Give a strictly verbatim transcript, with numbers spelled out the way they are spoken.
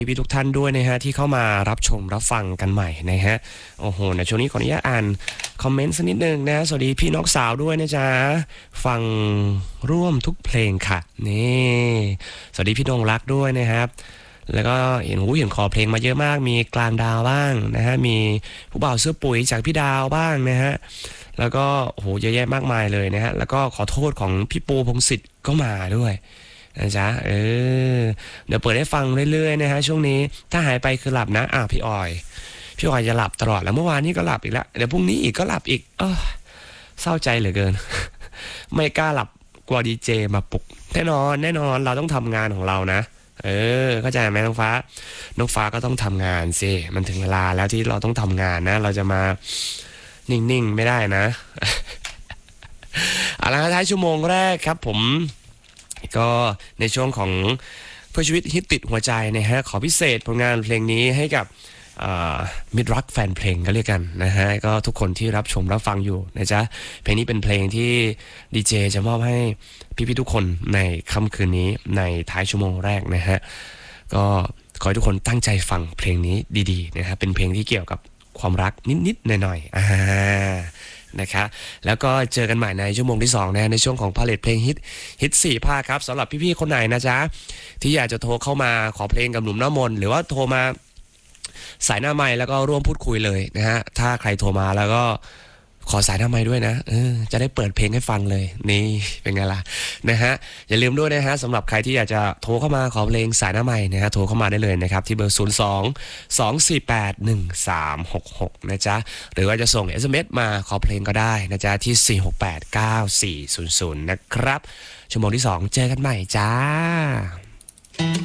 พี่ทุกท่านด้วยนะฮะที่เข้ามารับชมรับฟังกันใหม่นะฮะโอ้โหในช่วงนี้ขออนุญาตอ่านคอมเมนต์สักนิดนึงนะสวัสดีพี่น้องสาวด้วยนะจ๊ะฟังร่วมทุกเพลงค่ะนี่สวัสดีพี่นงรักด้วยนะครับแล้วก็เห็นหูเห็นคอเพลงมาเยอะมากมีกลางดาวบ้างนะฮะมีผู้บ่าวเสื้อปุ๋ยจากพี่ดาวบ้างนะฮะแล้วก็โอ้โหเยอะแยะมากมายเลยนะฮะแล้วก็ขอโทษของพี่ปูพงศิษฐ์ก็มาด้วยนะจ๊ะเออเดี๋ยวเปิดให้ฟังเรื่อยๆนะฮะช่วงนี้ถ้าหายไปคือหลับนะอ่ะพี่ออยพี่ออยจะหลับตลอดแล้วเมื่อวานนี้ก็หลับอีกแล้วเดี๋ยวพรุ่งนี้อีกก็หลับอีกเออเศร้าใจเหลือเกิน ไม่กล้าหลับกลัวดีเจมาปลุกแน่นอนแน่นอนเราต้องทำงานของเรานะเออเข้าใจไหมน้องฟ้าน้องฟ้าก็ต้องทำงานสิมันถึงเวลาแล้วที่เราต้องทำงานนะเราจะมานิ่งๆไม่ได้นะ เอาละท้ายชั่วโมงแรกครับผมก็ในช่วงของเพื่อชีวิตฮิตติดหัวใจนะฮะขอพิเศษผลงานเพลงนี้ให้กับมิตรรักแฟนเพลงก็เรียกกันนะฮะก็ทุกคนที่รับชมรับฟังอยู่นะจ๊ะเพลงนี้เป็นเพลงที่ดีเจจะมอบให้พี่ๆทุกคนในค่ำคืนนี้ในท้ายชั่วโมงแรกนะฮะก็ขอให้ทุกคนตั้งใจฟังเพลงนี้ดีๆนะฮะเป็นเพลงที่เกี่ยวกับความรักนิดๆหน่อยๆอ่านะคะแล้วก็เจอกันใหม่ในชั่วโมงที่สองนะในช่วงของพาเลทเพลงฮิตฮิตสี่ภาคครับสำหรับพี่ๆคนไหนนะจ๊ะที่อยากจะโทรเข้ามาขอเพลงกับหนุ่มหน้ามนหรือว่าโทรมาสายหน้าไมค์แล้วก็ร่วมพูดคุยเลยนะฮะถ้าใครโทรมาแล้วก็ขอสายหน้าไมค์ด้วยนะเออจะได้เปิดเพลงให้ฟังเลยนี่เป็นไงล่ะนะฮะอย่าลืมด้วยนะฮะสำหรับใครที่อยากจะโทรเข้ามาขอเพลงสายหน้าไมค์นะฮะโทรเข้ามาได้เลยนะครับที่เบอร์ศูนย์ สอง สอง สี่ แปด หนึ่ง สาม หก หกนะจ๊ะหรือว่าจะส่ง เอส เอ็ม เอส มาขอเพลงก็ได้นะจ๊ะที่สี่ หก แปด เก้า สี่ ศูนย์ ศูนย์นะครับชั่วโมงที่สองเจอกันใหม่จ้า